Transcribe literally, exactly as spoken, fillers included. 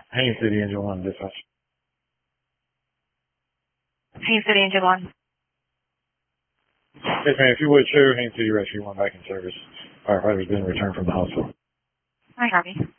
Haines City Engine one, dispatch. Haines City Engine one. Yes, ma'am. If you would, show Haines City Rescue one back in service. Firefighter's been returned from the hospital. I copy.